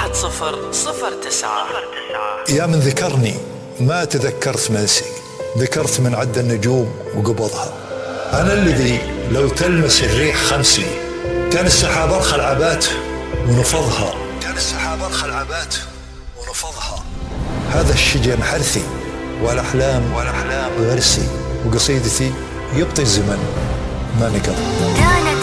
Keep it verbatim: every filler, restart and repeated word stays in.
واحد صفر صفر تسعة. يا من ذكرني ما تذكرت منسي، ذكرت من عد النجوم وقبضها. أنا الذي لو تلمس الريح خمسي، كان السحاب أرخى العبات ونفضها، كان السحاب أرخى العبات ونفضها. هذا الشجن حرثي والأحلام والأحلام غرسي، وقصيدتي يبطي الزمن ما نقض.